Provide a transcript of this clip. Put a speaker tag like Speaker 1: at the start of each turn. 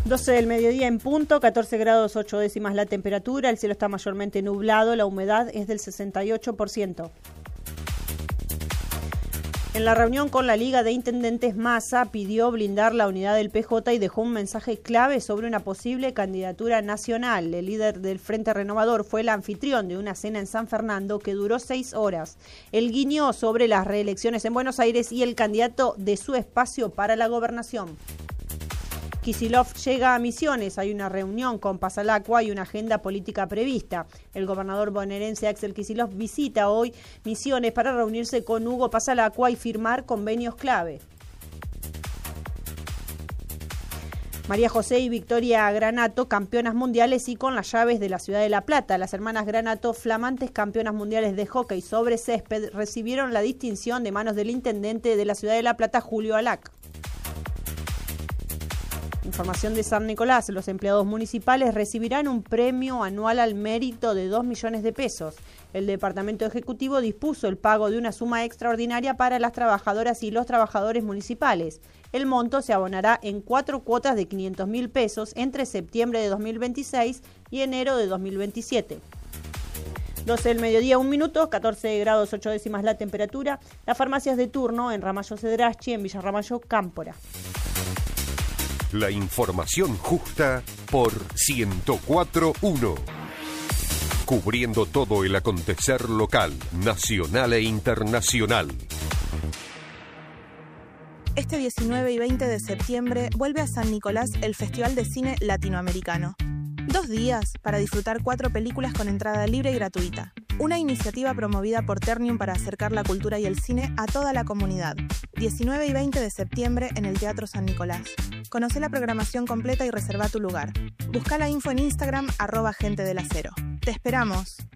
Speaker 1: 12 del mediodía en punto, 14 grados 8 décimas la temperatura, el cielo está mayormente nublado, la humedad es del 68%. En la reunión con la Liga de Intendentes, Massa pidió blindar la unidad del PJ y dejó un mensaje clave sobre una posible candidatura nacional. El líder del Frente Renovador fue el anfitrión de una cena en San Fernando que duró 6 horas. Él guiñó sobre las reelecciones en Buenos Aires y el candidato de su espacio para la gobernación. Kicillof llega a Misiones, hay una reunión con Pasalacqua y una agenda política prevista. El gobernador bonaerense Axel Kicillof visita hoy Misiones para reunirse con Hugo Pasalacqua y firmar convenios clave. María José y Victoria Granato, campeonas mundiales y con las llaves de la ciudad de La Plata. Las hermanas Granato, flamantes campeonas mundiales de hockey sobre césped, recibieron la distinción de manos del intendente de la ciudad de La Plata, Julio Alac. Información de San Nicolás, los empleados municipales recibirán un premio anual al mérito de 2 millones de pesos. El Departamento Ejecutivo dispuso el pago de una suma extraordinaria para las trabajadoras y los trabajadores municipales. El monto se abonará en 4 cuotas de 500.000 pesos entre septiembre de 2026 y enero de 2027. 12 del mediodía, 1 minuto, 14 grados 8 décimas la temperatura. Las farmacias de turno en Ramallo Cedraschi, en Villarramallo, Cámpora.
Speaker 2: La información justa por 104.1. Cubriendo todo el acontecer local, nacional e internacional.
Speaker 3: Este 19 y 20 de septiembre vuelve a San Nicolás el Festival de Cine Latinoamericano. 2 días para disfrutar 4 películas con entrada libre y gratuita. Una iniciativa promovida por Ternium para acercar la cultura y el cine a toda la comunidad. 19 y 20 de septiembre en el Teatro San Nicolás. Conoce la programación completa y reserva tu lugar. Busca la info en Instagram @gentedelacero. ¡Te esperamos!